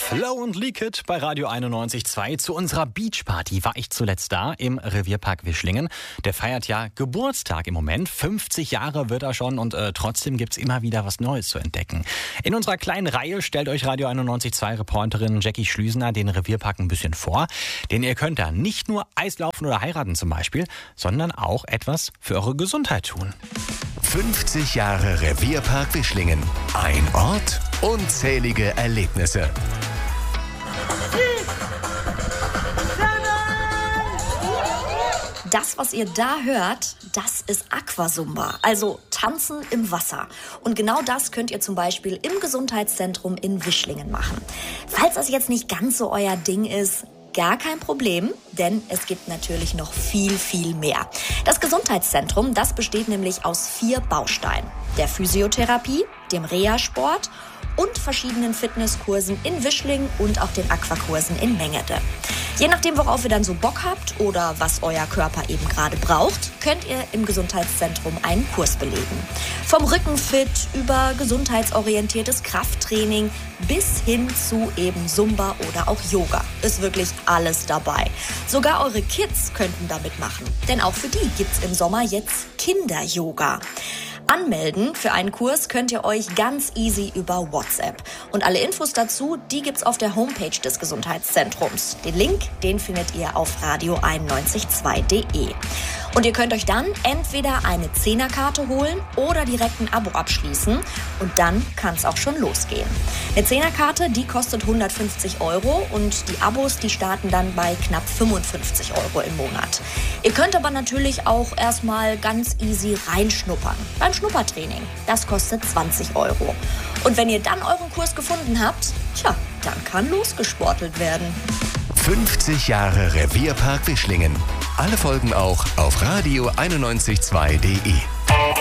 Flow und Leak It bei Radio 91.2. Zu unserer Beachparty war ich zuletzt da im Revierpark Wischlingen. Der feiert ja Geburtstag im Moment. 50 Jahre wird er schon und trotzdem gibt's immer wieder was Neues zu entdecken. In unserer kleinen Reihe stellt euch Radio 91.2 Reporterin Jackie Schlüsener den Revierpark ein bisschen vor. Denn ihr könnt da nicht nur Eislaufen oder heiraten zum Beispiel, sondern auch etwas für eure Gesundheit tun. 50 Jahre Revierpark Wischlingen. Ein Ort, unzählige Erlebnisse. Das, was ihr da hört, das ist Aquasumba, also Tanzen im Wasser. Und genau das könnt ihr zum Beispiel im Gesundheitszentrum in Wischlingen machen. Falls das jetzt nicht ganz so euer Ding ist, gar kein Problem, denn es gibt natürlich noch viel, viel mehr. Das Gesundheitszentrum, das besteht nämlich aus 4 Bausteinen. Der Physiotherapie, dem Reha-Sport und verschiedenen Fitnesskursen in Wischlingen und auch den Aquakursen in Mengede. Je nachdem, worauf ihr dann so Bock habt oder was euer Körper eben gerade braucht, könnt ihr im Gesundheitszentrum einen Kurs belegen. Vom Rückenfit über gesundheitsorientiertes Krafttraining bis hin zu eben Zumba oder auch Yoga. Ist wirklich alles dabei. Sogar eure Kids könnten da mitmachen, denn auch für die gibt's im Sommer jetzt Kinder-Yoga. Anmelden für einen Kurs könnt ihr euch ganz easy über WhatsApp. Und alle Infos dazu, die gibt's auf der Homepage des Gesundheitszentrums. Den Link, den findet ihr auf radio912.de. Und ihr könnt euch dann entweder eine 10er-Karte holen oder direkt ein Abo abschließen. Und dann kann es auch schon losgehen. Eine 10er-Karte, die kostet 150 € und die Abos, die starten dann bei knapp 55 € im Monat. Ihr könnt aber natürlich auch erstmal ganz easy reinschnuppern. Beim Schnuppertraining. Das kostet 20 €. Und wenn ihr dann euren Kurs gefunden habt, dann kann losgesportelt werden. 50 Jahre Revierpark Wischlingen. Alle Folgen auch auf radio912.de.